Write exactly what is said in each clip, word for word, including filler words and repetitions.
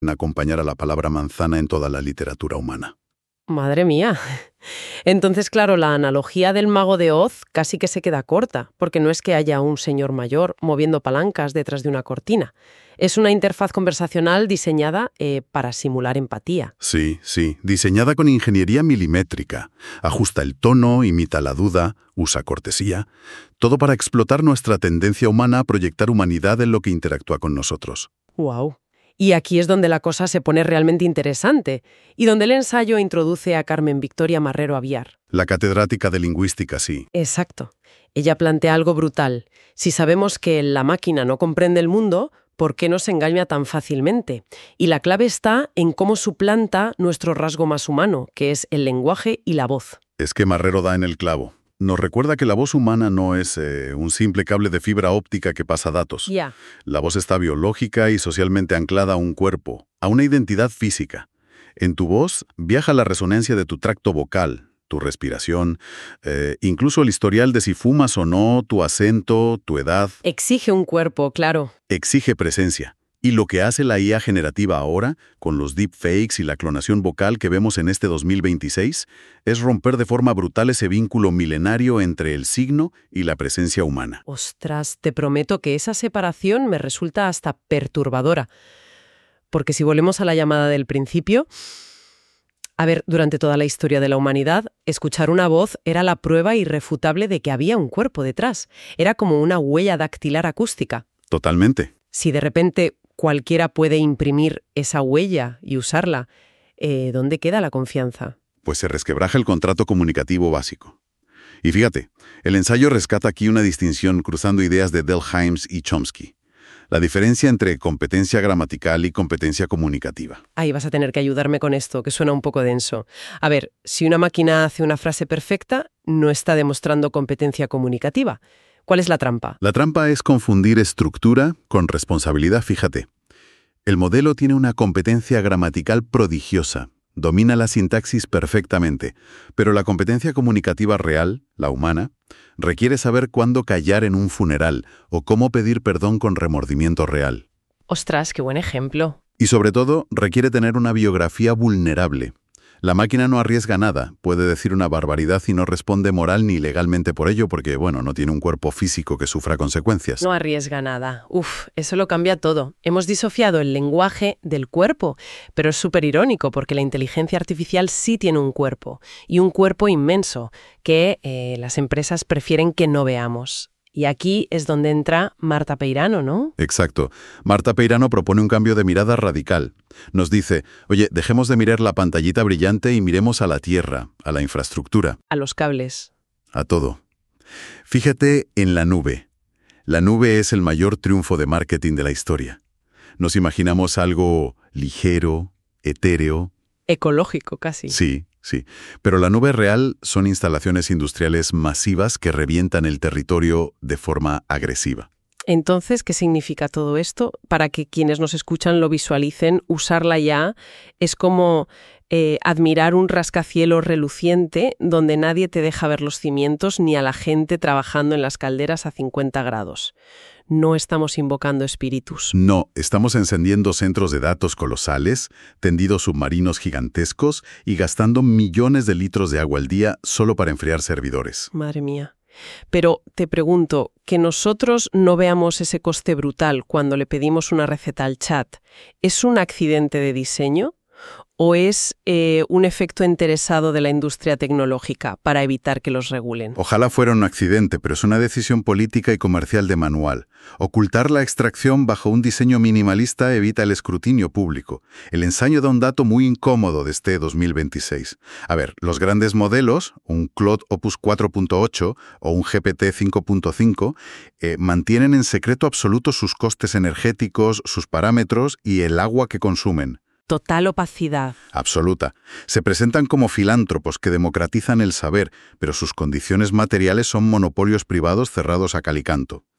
acompañar a la palabra manzana en toda la literatura humana. Madre mía. Entonces, claro, la analogía del mago de Oz casi que se queda corta, porque no es que haya un señor mayor moviendo palancas detrás de una cortina. Es una interfaz conversacional diseñada eh, para simular empatía. Sí, sí, diseñada con ingeniería milimétrica. Ajusta el tono, imita la duda, usa cortesía. Todo para explotar nuestra tendencia humana a proyectar humanidad en lo que interactúa con nosotros. ¡Wow! Y aquí es donde la cosa se pone realmente interesante, y donde el ensayo introduce a Carmen Victoria Marrero Aviar. La catedrática de lingüística, sí. Exacto. Ella plantea algo brutal. Si sabemos que la máquina no comprende el mundo, ¿por qué nos engaña tan fácilmente? Y la clave está en cómo suplanta nuestro rasgo más humano, que es el lenguaje y la voz. Es que Marrero da en el clavo. Nos recuerda que la voz humana no es eh, un simple cable de fibra óptica que pasa datos. Ya. Yeah. La voz está biológica y socialmente anclada a un cuerpo, a una identidad física. En tu voz viaja la resonancia de tu tracto vocal, tu respiración, eh, incluso el historial de si fumas o no, tu acento, tu edad. Exige un cuerpo, claro. Exige presencia. Y lo que hace la I A generativa ahora, con los deepfakes y la clonación vocal que vemos en este dos mil veintiséis, es romper de forma brutal ese vínculo milenario entre el signo y la presencia humana. Ostras, te prometo que esa separación me resulta hasta perturbadora. Porque si volvemos a la llamada del principio, a ver, durante toda la historia de la humanidad, escuchar una voz era la prueba irrefutable de que había un cuerpo detrás. Era como una huella dactilar acústica. Totalmente. Si de repente cualquiera puede imprimir esa huella y usarla, eh, ¿dónde queda la confianza? Pues se resquebraja el contrato comunicativo básico. Y fíjate, el ensayo rescata aquí una distinción cruzando ideas de Delheims y Chomsky. La diferencia entre competencia gramatical y competencia comunicativa. Ahí vas a tener que ayudarme con esto, que suena un poco denso. A ver, si una máquina hace una frase perfecta, no está demostrando competencia comunicativa. ¿Cuál es la trampa? La trampa es confundir estructura con responsabilidad, fíjate. El modelo tiene una competencia gramatical prodigiosa, domina la sintaxis perfectamente, pero la competencia comunicativa real, la humana, requiere saber cuándo callar en un funeral o cómo pedir perdón con remordimiento real. Ostras, qué buen ejemplo. Y sobre todo, requiere tener una biografía vulnerable. La máquina no arriesga nada, puede decir una barbaridad y no responde moral ni legalmente por ello porque, bueno, no tiene un cuerpo físico que sufra consecuencias. No arriesga nada. Uf, eso lo cambia todo. Hemos disociado el lenguaje del cuerpo, pero es súper irónico porque la inteligencia artificial sí tiene un cuerpo, y un cuerpo inmenso, que eh, las empresas prefieren que no veamos. Y aquí es donde entra Marta Peirano, ¿no? Exacto. Marta Peirano propone un cambio de mirada radical. Nos dice, oye, dejemos de mirar la pantallita brillante y miremos a la tierra, a la infraestructura. A los cables. A todo. Fíjate en la nube. La nube es el mayor triunfo de marketing de la historia. Nos imaginamos algo ligero, etéreo. Ecológico, casi. Sí. Sí, pero la nube real son instalaciones industriales masivas que revientan el territorio de forma agresiva. Entonces, ¿qué significa todo esto? Para que quienes nos escuchan lo visualicen, usarla ya es como eh, admirar un rascacielos reluciente donde nadie te deja ver los cimientos ni a la gente trabajando en las calderas a cincuenta grados. No estamos invocando espíritus. No, estamos encendiendo centros de datos colosales, tendidos submarinos gigantescos y gastando millones de litros de agua al día solo para enfriar servidores. Madre mía. Pero te pregunto, que nosotros no veamos ese coste brutal cuando le pedimos una receta al chat, ¿es un accidente de diseño? ¿O es eh, un efecto interesado de la industria tecnológica para evitar que los regulen? Ojalá fuera un accidente, pero es una decisión política y comercial de manual. Ocultar la extracción bajo un diseño minimalista evita el escrutinio público. El ensayo da un dato muy incómodo de este dos mil veintiséis. A ver, los grandes modelos, un Claude Opus cuatro punto ocho o un G P T cinco punto cinco, eh, mantienen en secreto absoluto sus costes energéticos, sus parámetros y el agua que consumen. Total opacidad. Absoluta. Se presentan como filántropos que democratizan el saber, pero sus condiciones materiales son monopolios privados cerrados a cal y canto.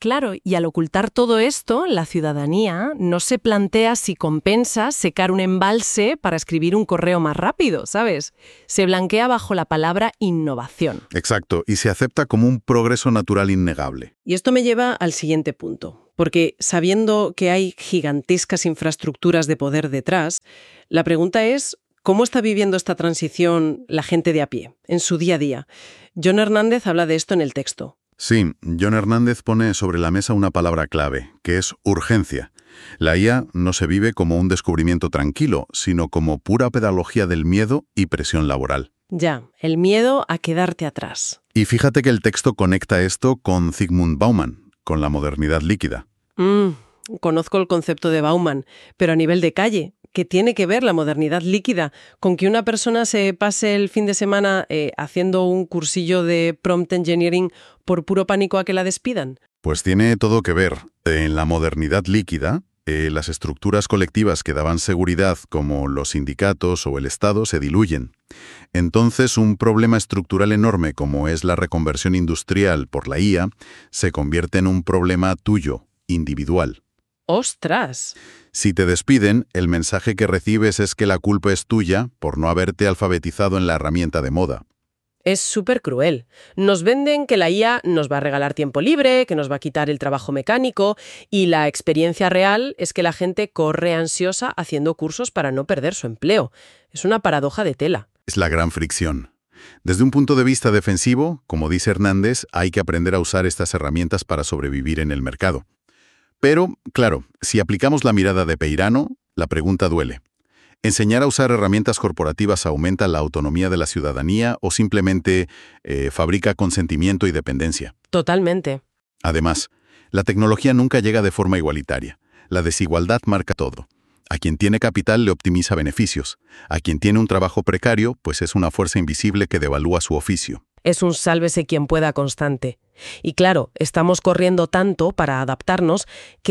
Claro, y al ocultar todo esto, la ciudadanía no se plantea si compensa secar un embalse para escribir un correo más rápido, ¿sabes? Se blanquea bajo la palabra innovación. Exacto, y se acepta como un progreso natural innegable. Y esto me lleva al siguiente punto, porque sabiendo que hay gigantescas infraestructuras de poder detrás, la pregunta es, ¿cómo está viviendo esta transición la gente de a pie, en su día a día? John Hernández habla de esto en el texto. Sí, John Hernández pone sobre la mesa una palabra clave, que es urgencia. La I A no se vive como un descubrimiento tranquilo, sino como pura pedagogía del miedo y presión laboral. Ya, el miedo a quedarte atrás. Y fíjate que el texto conecta esto con Zygmunt Bauman, con la modernidad líquida. Mm, conozco el concepto de Bauman, pero a nivel de calle. ¿Qué tiene que ver la modernidad líquida con que una persona se pase el fin de semana eh, haciendo un cursillo de prompt engineering por puro pánico a que la despidan? Pues tiene todo que ver. En la modernidad líquida, eh, las estructuras colectivas que daban seguridad, como los sindicatos o el Estado, se diluyen. Entonces, un problema estructural enorme como es la reconversión industrial por la I A se convierte en un problema tuyo, individual. ¡Ostras! Si te despiden, el mensaje que recibes es que la culpa es tuya por no haberte alfabetizado en la herramienta de moda. Es súper cruel. Nos venden que la I A nos va a regalar tiempo libre, que nos va a quitar el trabajo mecánico, y la experiencia real es que la gente corre ansiosa haciendo cursos para no perder su empleo. Es una paradoja de tela. Es la gran fricción. Desde un punto de vista defensivo, como dice Hernández, hay que aprender a usar estas herramientas para sobrevivir en el mercado. Pero, claro, si aplicamos la mirada de Peirano, la pregunta duele. ¿Enseñar a usar herramientas corporativas aumenta la autonomía de la ciudadanía o simplemente eh, fabrica consentimiento y dependencia? Totalmente. Además, la tecnología nunca llega de forma igualitaria. La desigualdad marca todo. A quien tiene capital le optimiza beneficios. A quien tiene un trabajo precario, pues es una fuerza invisible que devalúa su oficio. Es un sálvese quien pueda constante. Y claro, estamos corriendo tanto para adaptarnos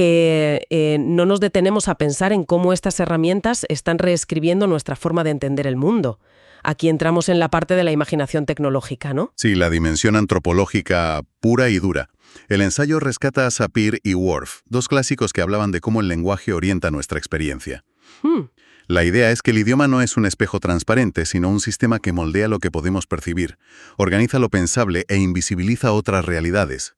que eh, no nos detenemos a pensar en cómo estas herramientas están reescribiendo nuestra forma de entender el mundo. Aquí entramos en la parte de la imaginación tecnológica, ¿no? Sí, la dimensión antropológica pura y dura. El ensayo rescata a Sapir y Worf, dos clásicos que hablaban de cómo el lenguaje orienta nuestra experiencia. Hmm. La idea es que el idioma no es un espejo transparente, sino un sistema que moldea lo que podemos percibir, organiza lo pensable e invisibiliza otras realidades.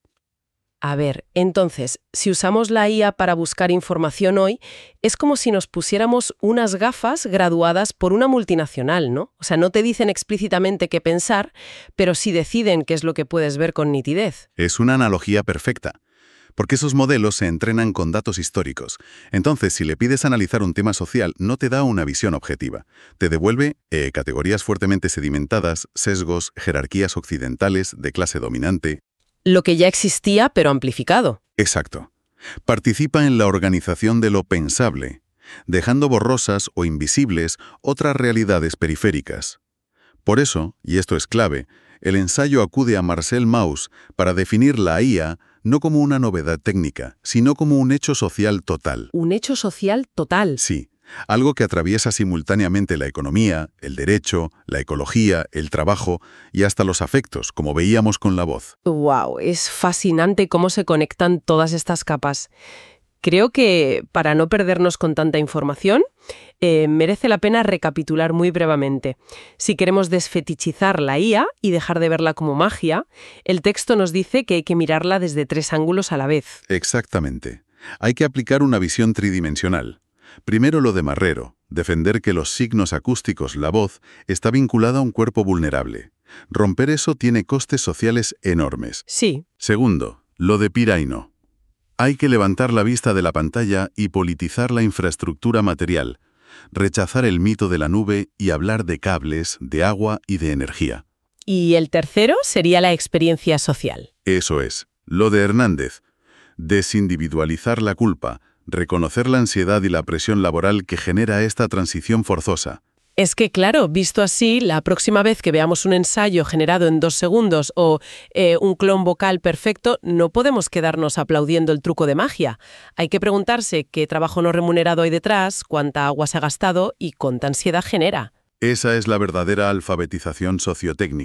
A ver, entonces, si usamos la I A para buscar información hoy, es como si nos pusiéramos unas gafas graduadas por una multinacional, ¿no? O sea, no te dicen explícitamente qué pensar, pero sí deciden qué es lo que puedes ver con nitidez. Es una analogía perfecta. Porque esos modelos se entrenan con datos históricos. Entonces, si le pides analizar un tema social, no te da una visión objetiva. Te devuelve eh, categorías fuertemente sedimentadas, sesgos, jerarquías occidentales, de clase dominante. Lo que ya existía, pero amplificado. Exacto. Participa en la organización de lo pensable, dejando borrosas o invisibles otras realidades periféricas. Por eso, y esto es clave, el ensayo acude a Marcel Mauss para definir la I A no como una novedad técnica, sino como un hecho social total. Un hecho social total. Sí, algo que atraviesa simultáneamente la economía, el derecho, la ecología, el trabajo y hasta los afectos, como veíamos con la voz. ¡Wow! Es fascinante cómo se conectan todas estas capas. Creo que, para no perdernos con tanta información, eh, merece la pena recapitular muy brevemente. Si queremos desfetichizar la I A y dejar de verla como magia, el texto nos dice que hay que mirarla desde tres ángulos a la vez. Exactamente. Hay que aplicar una visión tridimensional. Primero lo de Marrero, defender que los signos acústicos, la voz, está vinculada a un cuerpo vulnerable. Romper eso tiene costes sociales enormes. Sí. Segundo, lo de Peirano. Hay que levantar la vista de la pantalla y politizar la infraestructura material, rechazar el mito de la nube y hablar de cables, de agua y de energía. Y el tercero sería la experiencia social. Eso es, lo de Hernández. Desindividualizar la culpa, reconocer la ansiedad y la presión laboral que genera esta transición forzosa. Es que, claro, visto así, la próxima vez que veamos un ensayo generado en dos segundos o eh, un clon vocal perfecto, no podemos quedarnos aplaudiendo el truco de magia. Hay que preguntarse qué trabajo no remunerado hay detrás, cuánta agua se ha gastado y cuánta ansiedad genera. Esa es la verdadera alfabetización sociotécnica.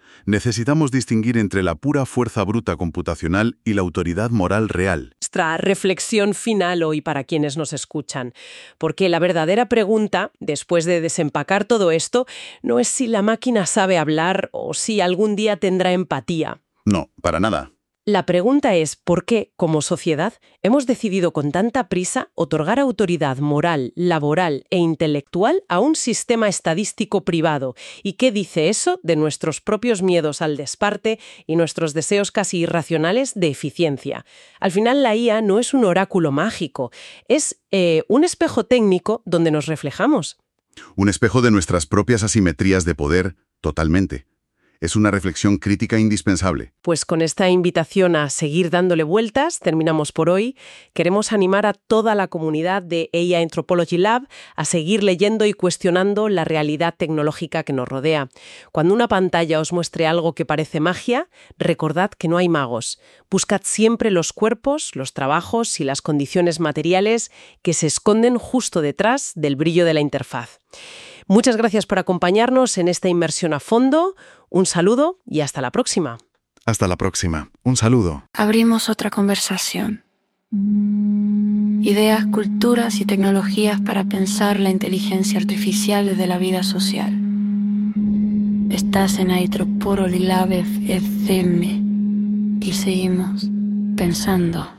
necesitamos distinguir entre la pura fuerza bruta computacional y la autoridad moral real. Nuestra reflexión final hoy para quienes nos escuchan. Porque la verdadera pregunta, después de desempacar todo esto, no es si la máquina sabe hablar o si algún día tendrá empatía. No, para nada. La pregunta es por qué, como sociedad, hemos decidido con tanta prisa otorgar autoridad moral, laboral e intelectual a un sistema estadístico privado. ¿Y qué dice eso de nuestros propios miedos al desparte y nuestros deseos casi irracionales de eficiencia? Al final, la I A no es un oráculo mágico, es eh, un espejo técnico donde nos reflejamos. Un espejo de nuestras propias asimetrías de poder, totalmente. Es una reflexión crítica indispensable. Pues con esta invitación a seguir dándole vueltas, terminamos por hoy. Queremos animar a toda la comunidad de A I Anthropology Lab a seguir leyendo y cuestionando la realidad tecnológica que nos rodea. Cuando una pantalla os muestre algo que parece magia, recordad que no hay magos. Buscad siempre los cuerpos, los trabajos y las condiciones materiales que se esconden justo detrás del brillo de la interfaz. Muchas gracias por acompañarnos en esta inmersión a fondo. Un saludo y hasta la próxima. Hasta la próxima. Un saludo. Abrimos otra conversación. Ideas, culturas y tecnologías para pensar la inteligencia artificial desde la vida social. Estás en Anthropology Lab F M y seguimos pensando.